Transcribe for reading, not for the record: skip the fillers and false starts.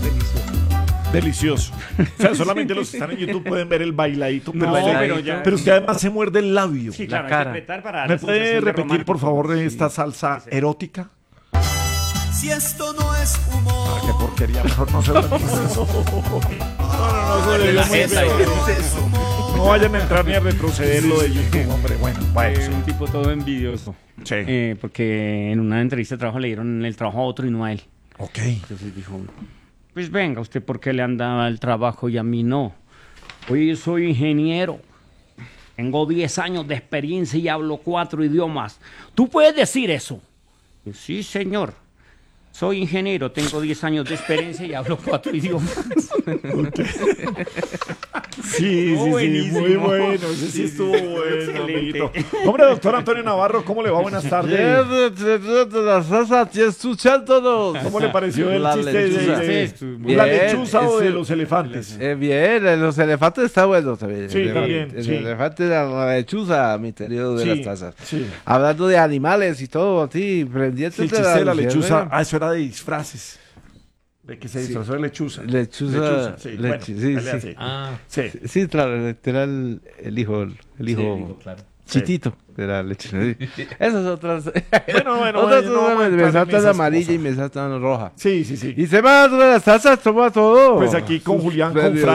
Delicioso. O sea, solamente los que están en YouTube pueden ver el bailadito, pero, No, usted, pero ya- pero usted además se muerde el labio. Sí, La claro, cara. hay que apretar para dar ¿Me la puede sensación de repetir, por romántico? favor, esta salsa erótica? Si esto no es humor, Ah, qué porquería, mejor no se lo No, eso debió muy feo. No vayan a entrar ni a retroceder lo de YouTube, hombre. Bueno, sí. Un tipo todo envidioso. Sí. Porque en una entrevista de trabajo le dieron el trabajo a otro y no a él. Ok. Entonces dijo, pues venga, ¿usted por qué le han dado el trabajo y a mí no? Oye, yo soy ingeniero. Tengo 10 años de experiencia y hablo 4 idiomas. ¿Tú puedes decir eso? Sí, señor. Soy ingeniero, tengo 10 años de experiencia y hablo 4 idiomas. Sí, sí, buenísimo. muy bueno. Ese sí estuvo bueno, Excelente. amiguito. Hombre, doctor Antonio Navarro, ¿cómo le va? Buenas tardes. La salsa, ya escuchan todos. ¿Cómo le pareció el La chiste lechuza. de la Bien, lechuza o de ese- los elefantes? Bien, los elefantes está bueno también. Sí, también, El sí. elefante de la lechuza, mi querido de Sí, las tazas. sí. Hablando de animales y todo, a ti, pendientes Sí, el chiste de la lechuza. luciérnaga. Ah, eso era de disfraces. De que se disfrazó de lechuza. Lechuza, sí. lechu- Bueno, sí, dale sí. así. Sí. Sí, claro, era el hijo claro. chitito de la lechuza. Sí. Esas otras. Bueno, otras no vamos a me entrar en saltan esas amarilla cosas. y me saltan roja. Sí, sí, sí. Y se van a las tazas, toma todo. Pues aquí con Julián, con Suspendido. Fran.